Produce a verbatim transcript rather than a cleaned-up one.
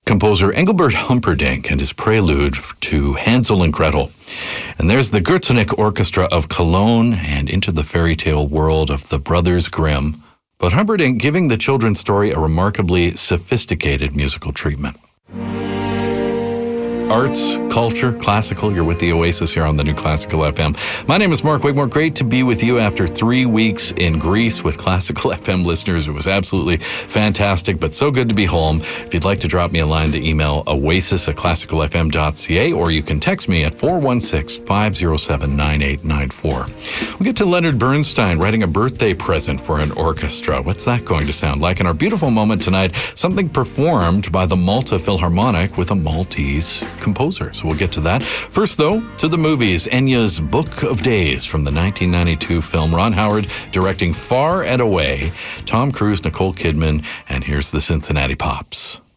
composer Engelbert Humperdinck and his prelude to Hansel and Gretel. And there's the Goethe Orchestra of Cologne and into the fairy tale world of the Brothers Grimm. But Humperdinck giving the children's story a remarkably sophisticated musical treatment. Arts, culture, classical. You're with the Oasis here on the New Classical F M. My name is Mark Wigmore. Great to be with you after three weeks in Greece with Classical F M listeners. It was absolutely fantastic, but so good to be home. If you'd like to drop me a line, to email oasis at classical f m dot c a, or you can text me at four one six, five zero seven, nine eight nine four. We get to Leonard Bernstein writing a birthday present for an orchestra. What's that going to sound like? In our beautiful moment tonight, something performed by the Malta Philharmonic with a Maltese composer. So we'll get to that. First, though, to the movies. Enya's Book of Days from the nineteen ninety-two film. Ron Howard directing Far and Away. Tom Cruise, Nicole Kidman, and here's the Cincinnati Pops.